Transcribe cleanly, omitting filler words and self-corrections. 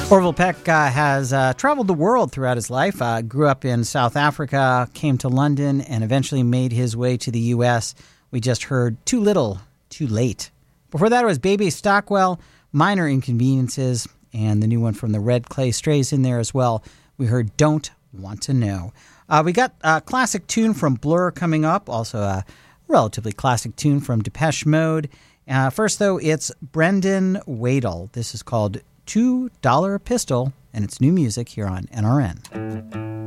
Orville Peck has traveled the world throughout his life, grew up in South Africa, came to London, and eventually made his way to the U.S. We just heard Too Little, Too Late. Before that, it was Baby Stockwell, Minor Inconveniences, and the new one from the Red Clay Strays in there as well. We heard Don't Want to Know. We got a classic tune from Blur coming up, also a relatively classic tune from Depeche Mode. First, though, it's Brendan Wadle. This is called $2 Pistol, and it's new music here on NRN.